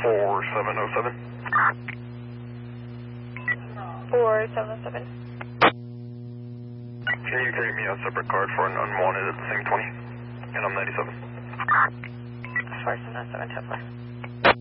4707. 4707. Can you create me a separate card for an unwanted at the same 20? And I'm 97. 4707 Templar.